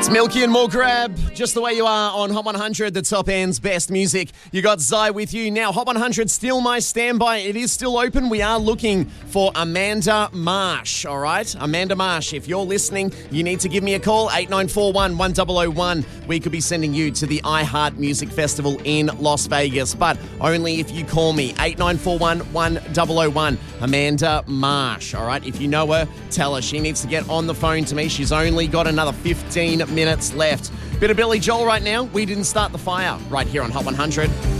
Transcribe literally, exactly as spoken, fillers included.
Milky and more grab, just the way you are on Hot one hundred, the top end's best music. You got Zai with you. Now, Hot one hundred, still my standby. It is still open. We are looking for Amanda Marsh, all right? Amanda Marsh, if you're listening, you need to give me a call, eight nine four one, one zero zero one. We could be sending you to the iHeart Music Festival in Las Vegas, but only if you call me, eight nine four one, one zero zero one. Amanda Marsh, all right? If you know her, tell her she needs to get on the phone to me. She's only got another fifteen minutes left. Bit of Billy Joel right now. We didn't start the fire right here on Hot one hundred.